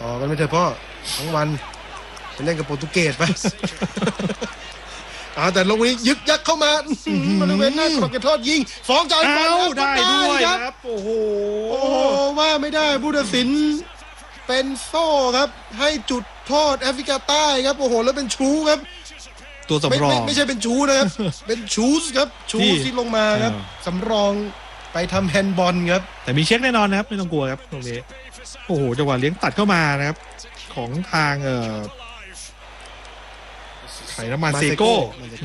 ต่อกันไม่เถอะพ่อทั้งวันไปเล่นกับโปรตุเกสไปแต่ลงนี้ยึกยักเข้ามาบริเวณหน้ากรอบเขตโทษยิงฟ้องจ่ายบอลได้ด้วยครับโอ้โหว่าไม่ได้ผู้ตัดสินเป็นโซ่ครับให้จุดโทษแอฟริกาใต้ครับโอ้โหแล้วเป็นชูครับตัวสำรองไม่ใช่เป็นชูนะครับเป็นชูสครับชูที่ลงมาครับสำรองไปทำแฮนด์บอลครับแต่มีเช็คแน่นอนนะครับไม่ต้องกลัวครับตรงนี้โอ้โหจังหวะเลี้ยงตัดเข้ามานะครับของทางไข่น้ำมันเซโก้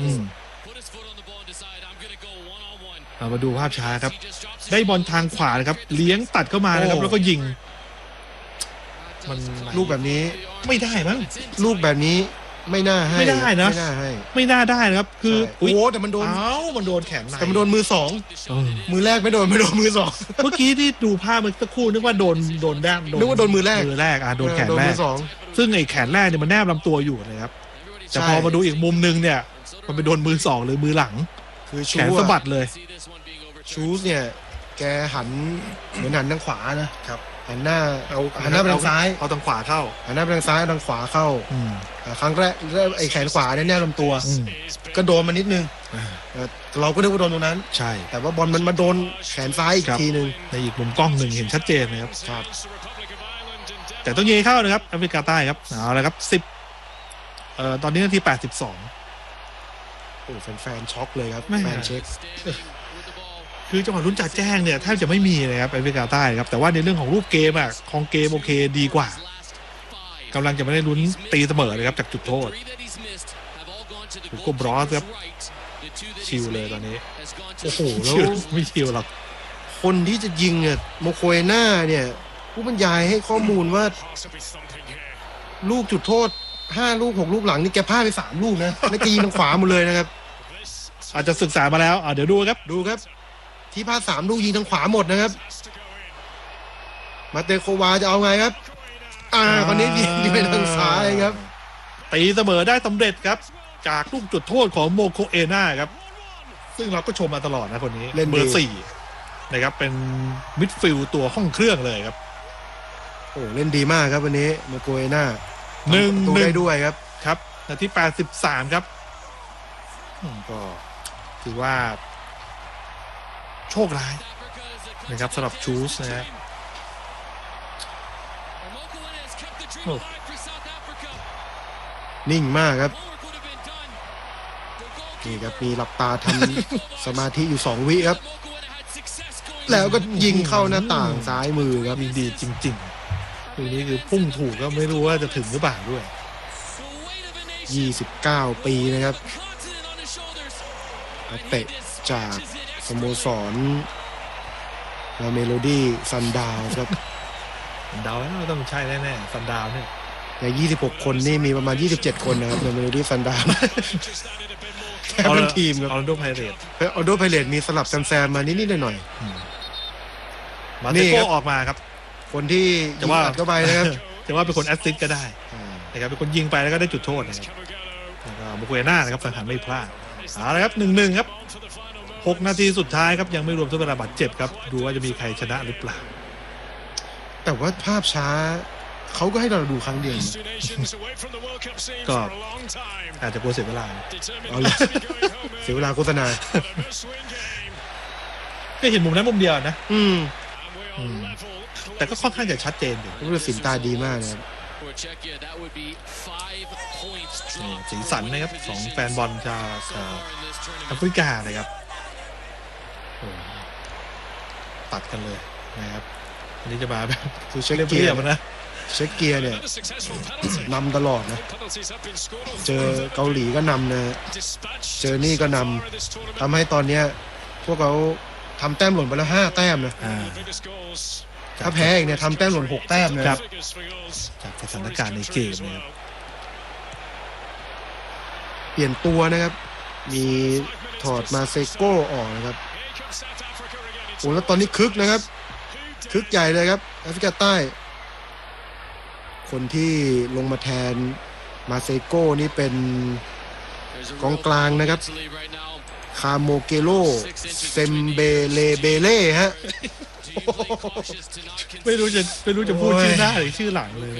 มาดูภาพช้าครับได้บอลทางขวานะครับเลี้ยงตัดเข้ามานะครับแล้วก็ยิงมันลูกแบบนี้ไม่ได้มั้งลูกแบบนี้ไม่น่าให้ไม่ได้นะไม่น่าได้นะครับคือโอ้แต่มันโดนมันโดนแขนในแต่มันโดนมือสองมือแรกไม่โดนมือสองเมื่อกี้ที่ดูภาพเมื่อสักครู่นึกว่าโดนด้ามนึกว่าโดนมือแรกโดนแขนแรกซึ่งไอ้แขนแรกเนี่ยมันแนบลำตัวอยู่นะครับแต่พอมาดูอีกมุมนึงเนี่ยมันไปโดนมือสองหรือมือหลังคือแขนสะบัดเลยชูสเนี่ยแกหันเหมือนหันทางขวานะครับหันหน้าไปทางซ้ายเอาทางขวาเข้าหันหน้าไปทางซ้ายทางขวาเข้าครั้งแรกไอ้แขนขวาเนี่ยแนบลำตัวก็โดนมานิดนึงเราก็นึกว่าโดนตรงนั้นใช่แต่ว่าบอลมันมาโดนแขนซ้ายอีกทีนึงในอีกมุมกล้องหนึ่งเห็นชัดเจนนะครับแต่ต้องเยเข้านะครับแอฟริกาใต้ครับเอาละครับ10ตอนนี้นาที82 โอ้แฟนช็อกเลยครับแฟนเช็คคือจังหวะลุ้นจ่าแจ้งเนี่ยแทบจะไม่มีเลยครับแอฟริกาใต้ครับแต่ว่าในเรื่องของรูปเกมของเกมโอเคดีกว่ากำลังจะไม่ได้ลุ้นตีเสมอเลยครับจากจุดโทษถูกกบรอสครับชิลเลยตอนนี้โอ้โหแล้วไม่ชิลหรอกคนที่จะยิงเนี่ยโมโคเอน่าเนี่ยผู้บรรยายให้ข้อมูลว่าลูกจุดโทษ5 ลูก6 ลูกหลังนี่แกพลาดไป3 ลูกนะแล้วยิงทางขวาหมดเลยนะครับอาจจะศึกษามาแล้วเดี๋ยวดูครับที่พลาด3 ลูกยิงทางขวาหมดนะครับมาเตโควาจะเอาไงครับคนนี้ยิงไปทางซ้ายครับตีเสมอได้สำเร็จครับจากลูกจุดโทษของโมโคเอน่าครับซึ่งเราก็ชมมาตลอดนะคนนี้เล่นเบอร์4นะครับเป็นมิดฟิลด์ตัวห้องเครื่องเลยครับโอ้เล่นดีมากครับวันนี้โมโคเอน่า 1-1 ได้ด้วยครับนาที83ครับก็ถือว่าโชคร้ายนะครับสำหรับชูสนะฮะนิ่งมากครับนี่ครับมีหลับตาทำสมาธิอยู่2 วิครับแล้วก็ยิงเข้าหน้าต่างซ้ายมือครับดีจริงๆทีนี้คือพุ่งถูกก็ไม่รู้ว่าจะถึงหรือเปล่าด้วย 29 ปีนะครับเตะจากสโมสรเมโลดี้ซันดาวครับดาวไม่ต้องใช่แน่ๆซันดาวเนี่ยใน26 คนนี่มีประมาณ27 คนนะครับในเมโลดี้ซันดาวแค่เป็นทีมครับออร์โดไพเรตมีสลับแซมมานิดๆหน่อยๆมาเตโก้ออกมาครับคนที่ยิงอัดเข้าไปนะครับจะว่าเป็นคนแอสซิสต์ก็ได้นะครับเป็นคนยิงไปแล้วก็ได้จุดโทษนะครับแล้วก็โมโคเอน่านะครับสังหารไม่พลาดเอาละครับ 1-1 ครับ6 นาทีสุดท้ายครับยังไม่รวมทดเวลาบาดเจ็บครับดูว่าจะมีใครชนะหรือเปล่าแต่ว่าภาพช้าเขาก็ให้เราดูครั้งเดียวก็อาจจะกลัวเสียเวลาเสียเวลาโฆษณาก็เห็นมุมนั้นมุมเดียวนะแต่ก็ค่อนข้างจะชัดเจนอยู่ผู้ตัดสินตาดีมากนะครับสีสันนะครับของแฟนบอลจากแอฟริกานะครับตัดกันเลยนะครับอันนี้จะมาแบบคือเช็คเกียร์นะเช็คเกียร์เนี่ยนำตลอดนะเจอเกาหลีก็นำนะเจอนี่ก็นำทำให้ตอนนี้พวกเขาทำแต้มหล่นไปแล้ว5 แต้มนะถ้าแพ้อีกเนี่ยทำแต้มหล่น6 แต้มนะครับจากสถานการณ์ในเกมเนี่ยเปลี่ยนตัวนะครับมีถอดมาเซโก้ออกนะครับโอ้แล้วตอนนี้คึกนะครับคึกใหญ่เลยครับแอฟริกาใต้คนที่ลงมาแทนมาเซโก้นี่เป็นกองกลางนะครับคาโมเกโลเซมเบเบเล่ฮะไม่รู้จะพูดชื่อหน้าหรือชื่อหลังเลย